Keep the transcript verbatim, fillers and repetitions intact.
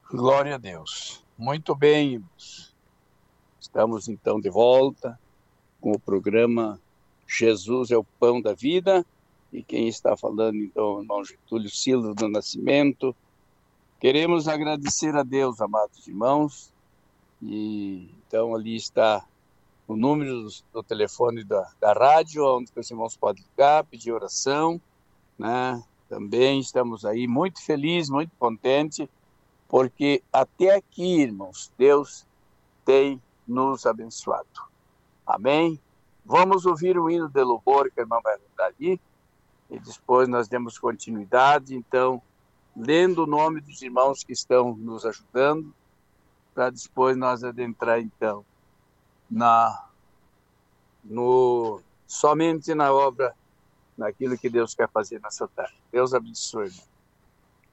Glória a Deus. Muito bem, irmãos. Estamos então de volta com o programa Jesus é o Pão da Vida. E quem está falando então é o irmão Getúlio Silas do Nascimento. Queremos agradecer a Deus, amados irmãos. E então ali está o número do, do telefone da, da rádio, onde os irmãos podem ligar, pedir oração, né? Também estamos aí muito felizes, muito contentes, porque até aqui, irmãos, Deus tem nos abençoado. Amém? Vamos ouvir o hino de louvor que a irmã vai dar ali, e depois nós demos continuidade, então, lendo o nome dos irmãos que estão nos ajudando, para depois nós adentrar, então, na, no, somente na obra, naquilo que Deus quer fazer nessa tarde. Deus abençoe, irmão.